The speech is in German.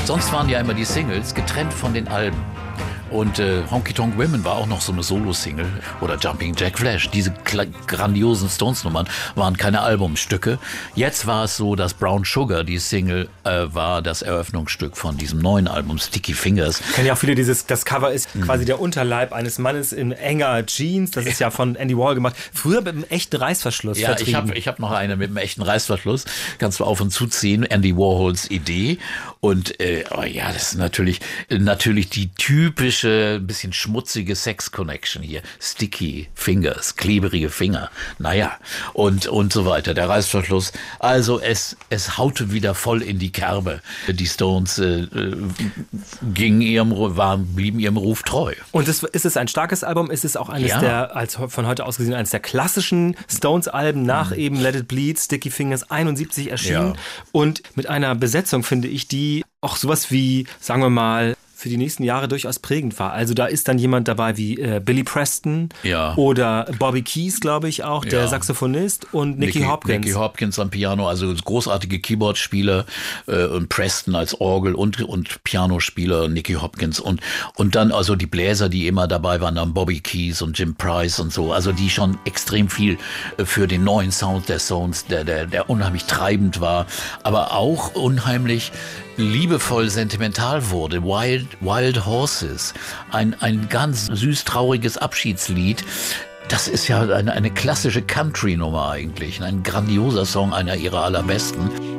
Sonst waren ja immer die Singles getrennt von den Alben. Und Honky Tonk Women war auch noch so eine Solo-Single. Oder Jumping Jack Flash. Diese grandiosen Stones-Nummern waren keine Albumstücke. Jetzt war es so, dass Brown Sugar, die Single, war das Eröffnungsstück von diesem neuen Album Sticky Fingers. Kennen ja auch viele das Cover ist quasi der Unterleib eines Mannes in enger Jeans. Das ist ja von Andy Warhol gemacht. Früher mit einem echten Reißverschluss vertrieben. Ich hab noch eine mit einem echten Reißverschluss. Kannst du auf und zuziehen. Andy Warhols Idee. Und das ist natürlich die typische, ein bisschen schmutzige Sex-Connection hier. Sticky Fingers, klebrige Finger. Naja, und so weiter. Der Reißverschluss. Also es haute wieder voll in die Kerbe. Die Stones blieben ihrem Ruf treu. Und ist es ein starkes Album? Ist es auch eines von heute aus gesehen, eines der klassischen Stones-Alben nach eben Let It Bleed, Sticky Fingers 71 erschienen. Ja. Und mit einer Besetzung, finde ich, die auch sowas wie, sagen wir mal, für die nächsten Jahre durchaus prägend war. Also da ist dann jemand dabei wie Billy Preston oder Bobby Keys, glaube ich auch, der Saxophonist, und Nicky Hopkins. Nicky Hopkins am Piano, also großartige Keyboard-Spieler, und Preston als Orgel- und Pianospieler, Nicky Hopkins und dann also die Bläser, die immer dabei waren, dann Bobby Keys und Jim Price und so, also die schon extrem viel für den neuen Sound der Stones, der unheimlich treibend war, aber auch unheimlich liebevoll sentimental wurde. Wild Horses, ein ganz süß trauriges Abschiedslied. Das ist ja eine klassische Country-Nummer eigentlich, ein grandioser Song, einer ihrer allerbesten.